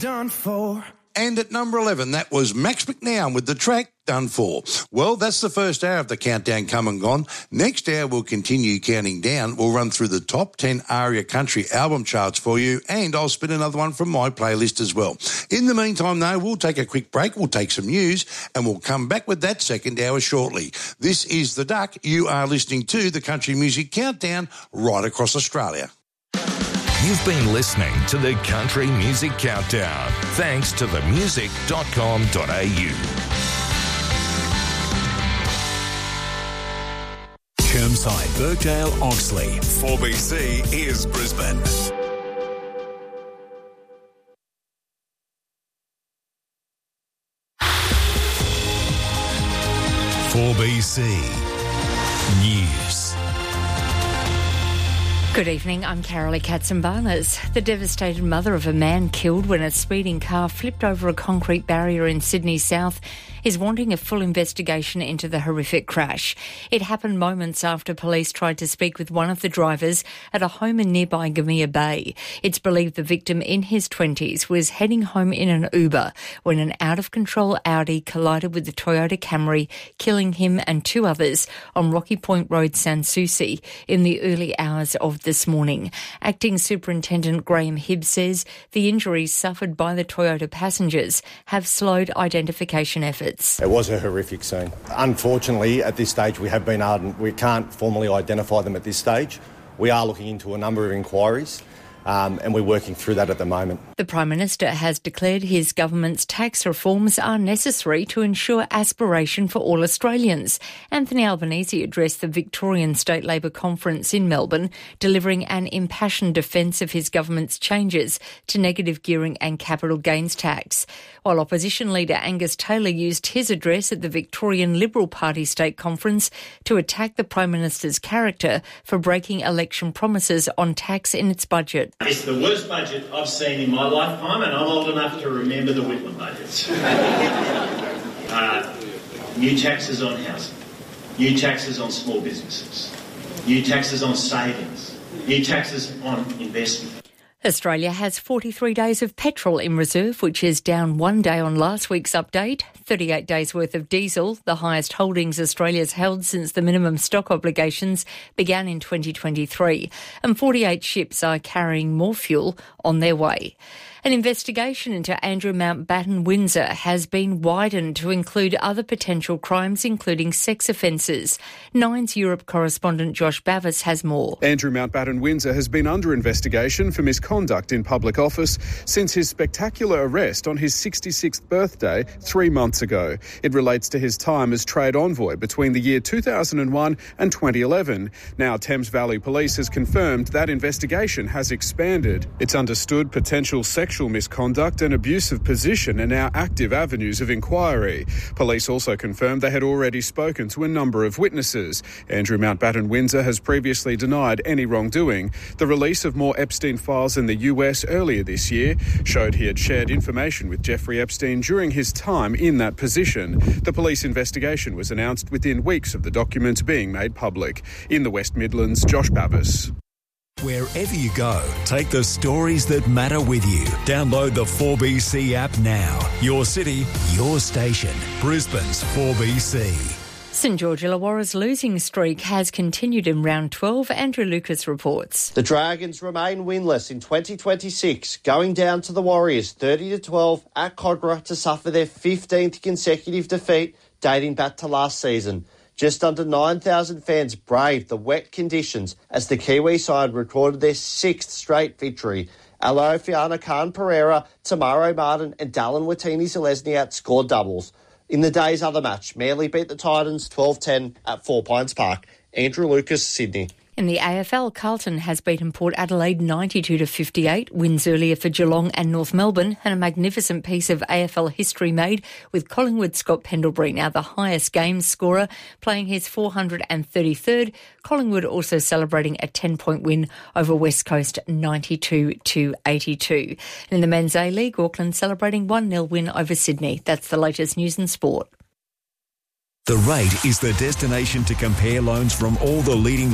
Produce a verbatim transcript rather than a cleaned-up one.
done for. And at number eleven, that was Max McNown with the track Done For. Well, that's the first hour of the countdown come and gone. Next hour, we'll continue counting down. We'll run through the top ten ARIA country album charts for you, and I'll spin another one from my playlist as well. In the meantime, though, we'll take a quick break, we'll take some news, and we'll come back with that second hour shortly. This is The Duck. You are listening to the Country Music Countdown right across Australia. You've been listening to the Country Music Countdown, thanks to the music dot com dot a u. Chermside, Birkdale, Oxley. four B C is Brisbane. four B C News. Good evening, I'm Carolee Katzenbarners. The devastated mother of a man killed when a speeding car flipped over a concrete barrier in Sydney South is wanting a full investigation into the horrific crash. It happened moments after police tried to speak with one of the drivers at a home in nearby Gamia Bay. It's believed the victim, in his twenties, was heading home in an Uber when an out-of-control Audi collided with the Toyota Camry, killing him and two others on Rocky Point Road, Sans Souci, in the early hours of this morning. Acting Superintendent Graham Hibbs says the injuries suffered by the Toyota passengers have slowed identification efforts. It was a horrific scene. Unfortunately, at this stage, we have been ardent. We can't formally identify them at this stage. We are looking into a number of inquiries. Um, and we're working through that at the moment. The Prime Minister has declared his government's tax reforms are necessary to ensure aspiration for all Australians. Anthony Albanese addressed the Victorian State Labor Conference in Melbourne, delivering an impassioned defence of his government's changes to negative gearing and capital gains tax. While opposition leader Angus Taylor used his address at the Victorian Liberal Party State Conference to attack the Prime Minister's character for breaking election promises on tax in its budget. It's the worst budget I've seen in my lifetime, and I'm old enough to remember the Whitlam budgets. uh, new taxes on housing, new taxes on small businesses, new taxes on savings, new taxes on investment. Australia has forty-three days of petrol in reserve, which is down one day on last week's update. thirty-eight days worth of diesel, the highest holdings Australia's held since the minimum stock obligations began in twenty twenty-three. And forty-eight ships are carrying more fuel on their way. An investigation into Andrew Mountbatten Windsor has been widened to include other potential crimes, including sex offences. Nine's Europe correspondent Josh Bavis has more. Andrew Mountbatten Windsor has been under investigation for misconduct in public office since his spectacular arrest on his sixty-sixth birthday three months ago. It relates to his time as trade envoy between the year two thousand one and twenty eleven. Now, Thames Valley Police has confirmed that investigation has expanded. It's understood potential sexual misconduct and abuse of position are now active avenues of inquiry. Police also confirmed they had already spoken to a number of witnesses. Andrew Mountbatten Windsor has previously denied any wrongdoing. The release of more Epstein files in the U S earlier this year showed he had shared information with Jeffrey Epstein during his time in that position. The police investigation was announced within weeks of the documents being made public. In the West Midlands, Josh Bavis. Wherever you go, take the stories that matter with you. Download the four B C app now. Your city, your station. Brisbane's four B C. St George Illawarra's losing streak has continued in round twelve. Andrew Lucas reports. The Dragons remain winless in twenty twenty-six, going down to the Warriors thirty to twelve at Kogarah to suffer their fifteenth consecutive defeat dating back to last season. Just under nine thousand fans braved the wet conditions as the Kiwi side recorded their sixth straight victory. Alofiana Khan Pereira, Tamaro Martin and Dallin Watini-Zelezniak scored doubles. In the day's other match, Manly beat the Titans twelve ten at Four Pines Park. Andrew Lucas, Sydney. In the A F L, Carlton has beaten Port Adelaide ninety-two to fifty-eight, wins earlier for Geelong and North Melbourne, and a magnificent piece of A F L history made with Collingwood Scott Pendlebury, now the highest games scorer, playing his four hundred thirty-third. Collingwood also celebrating a ten-point win over West Coast ninety-two to eighty-two. And in the Men's A-League, Auckland celebrating one nil win over Sydney. That's the latest news and sport. The Rate is the destination to compare loans from all the leading